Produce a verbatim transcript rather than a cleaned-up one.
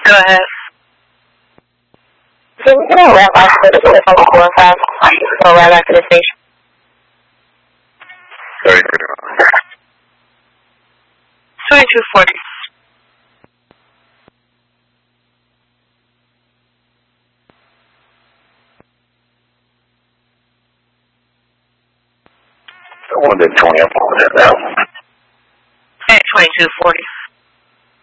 Go ahead. Can you go right back to the four and five? Go right back to the station. Sorry. twenty-two forty. I wanted twenty up on that now. At twenty-two forty.